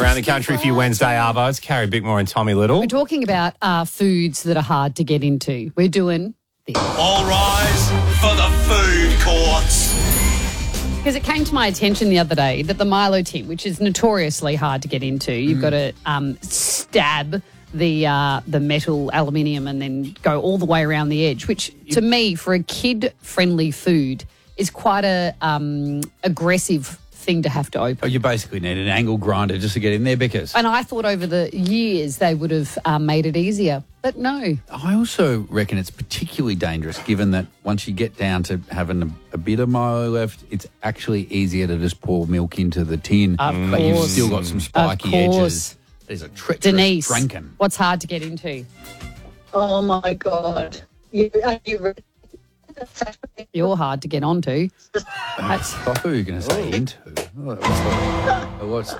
Around the country for your Wednesday Arvo. It's Carrie Bickmore and Tommy Little. We're talking about foods that are hard to get into. We're doing this. All rise for the food courts. Because it came to my attention the other day that the Milo tin, which is notoriously hard to get into, you've got to stab the metal aluminium and then go all the way around the edge, which to me, for a kid-friendly food, is quite a aggressive thing to have to open. Oh, you basically need an angle grinder just to get in there, Bickers. And I thought over the years they would have made it easier, but no. I also reckon it's particularly dangerous given that once you get down to having a bit of Milo left, it's actually easier to just pour milk into the tin. Of but you've course. still got some spiky edges. There's a treacherous Denise, drinking. what's hard to get into? Oh, my God. You're hard to get onto. I thought you were going to say into. What's